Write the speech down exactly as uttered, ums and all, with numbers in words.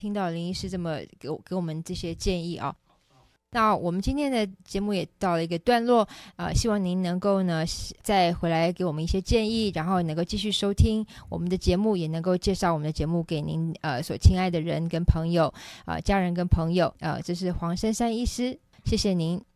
听到林医师这么给我给我们这些建议啊。那我们今天的节目也到了一个段落，呃，希望您能够呢再回来给我们一些建议，然后能够继续收听我们的节目，也能够介绍我们的节目给您呃所亲爱的人跟朋友，呃家人跟朋友，呃，这是黄珊珊医师，谢谢您。